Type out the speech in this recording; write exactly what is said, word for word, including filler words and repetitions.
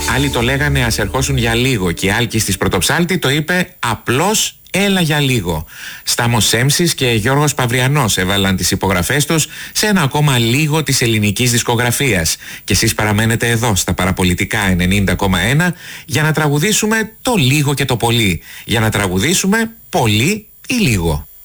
Άλλοι το λέγανε ας ερχόσουν για λίγο και η Άλκης της Πρωτοψάλτη το είπε απλώς έλα για λίγο. Στάμος Σέμσης και Γιώργος Παυριανός έβαλαν τις υπογραφές τους σε ένα ακόμα λίγο της ελληνικής δισκογραφίας. Και εσείς παραμένετε εδώ στα Παραπολιτικά ενενήντα κόμμα ένα για να τραγουδήσουμε το λίγο και το πολύ. Για να τραγουδήσουμε πολύ ή λίγο.